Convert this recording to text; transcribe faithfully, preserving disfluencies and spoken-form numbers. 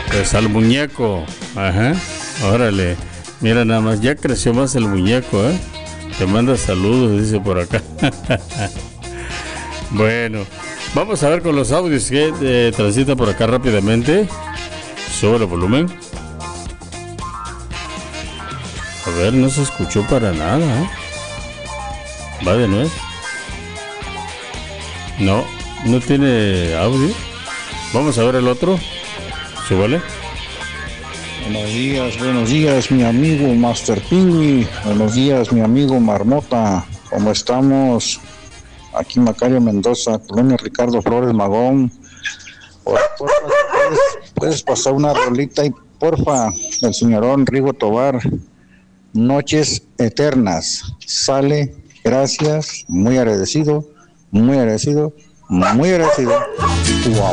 Pues al muñeco. Ajá. Órale. Mira nada más, ya creció más el muñeco, ¿eh? Te manda saludos, dice por acá. Bueno, vamos a ver con los audios que eh, transita por acá rápidamente. Sube el volumen. A ver, no se escuchó para nada, ¿eh? Va de nuevo. No, no tiene audio. Vamos a ver el otro. Súbale. Buenos días, buenos días, mi amigo Master Pini. Buenos días, mi amigo Marmota. ¿Cómo estamos? Aquí Macario Mendoza, Colonia Ricardo Flores Magón. Por, porfa, ¿puedes, puedes pasar una rolita y porfa, del señorón Rigo Tobar. Noches Eternas. Sale, gracias, muy agradecido, muy agradecido, muy agradecido. Wow.